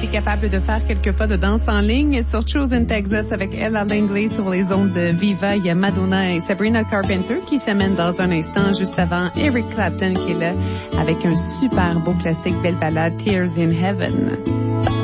été capable de faire quelques pas de danse en ligne sur Chosen Texas avec Ella Langley sur les ondes de Viva. Il y a Madonna et Sabrina Carpenter qui s'amènent dans un instant. Juste avant, Eric Clapton qui est là avec un super beau classique, belle balade, Tears in Heaven.